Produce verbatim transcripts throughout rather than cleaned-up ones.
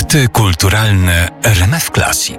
Fakty kulturalne R M F Classic.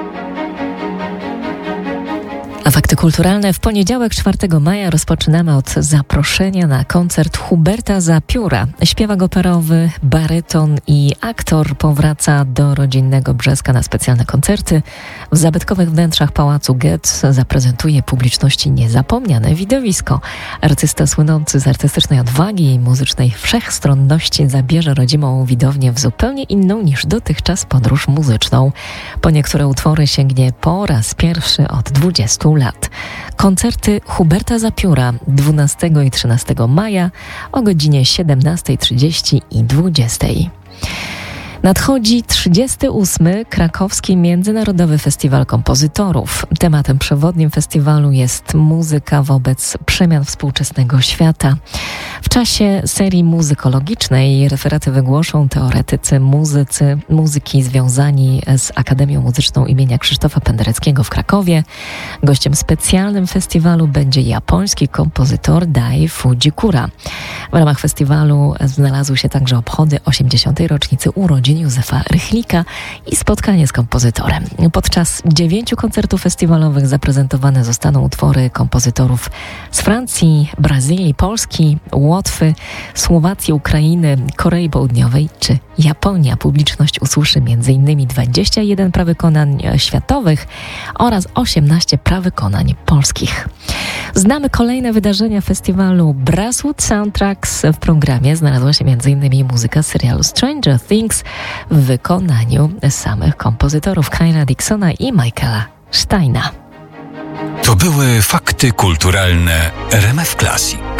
A fakty kulturalne w poniedziałek czwartego maja rozpoczynamy od zaproszenia na koncert Huberta Zapióra. Śpiewak operowy, baryton i aktor powraca do rodzinnego Brzeska na specjalne koncerty. W zabytkowych wnętrzach Pałacu Goethe zaprezentuje publiczności niezapomniane widowisko. Artysta słynący z artystycznej odwagi i muzycznej wszechstronności zabierze rodzimą widownię w zupełnie inną niż dotychczas podróż muzyczną. Po niektóre utwory sięgnie po raz pierwszy od dwudziestu lat. Koncerty Huberta Zapióra dwunastego i trzynastego maja o godzinie siedemnastej trzydzieści i dwudziestej. Nadchodzi trzydziesty ósmy Krakowski Międzynarodowy Festiwal Kompozytorów. Tematem przewodnim festiwalu jest muzyka wobec przemian współczesnego świata. W czasie serii muzykologicznej referaty wygłoszą teoretycy muzycy, muzyki związani z Akademią Muzyczną imienia Krzysztofa Pendereckiego w Krakowie. Gościem specjalnym festiwalu będzie japoński kompozytor Dai Fujikura. W ramach festiwalu znalazły się także obchody osiemdziesiątej rocznicy urodzin Józefa Rychlika i spotkanie z kompozytorem. Podczas dziewięciu koncertów festiwalowych zaprezentowane zostaną utwory kompozytorów z Francji, Brazylii, Polski, Łotwy, Słowacji, Ukrainy, Korei Południowej czy Japonia. Publiczność usłyszy między innymi dwadzieścia jeden prawykonań światowych oraz osiemnaście prawykonań polskich. Znamy kolejne wydarzenia festiwalu Brasswood Soundtracks. W programie znalazła się między innymi muzyka serialu Stranger Things w wykonaniu samych kompozytorów Kyla Dixona i Michaela Steina. To były fakty kulturalne R M F Classic.